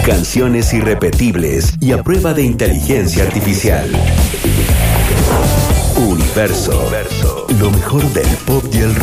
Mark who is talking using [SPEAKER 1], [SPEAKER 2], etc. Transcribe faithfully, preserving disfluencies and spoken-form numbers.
[SPEAKER 1] Canciones irrepetibles y a prueba de inteligencia artificial. Universo. Lo mejor del pop y el rock.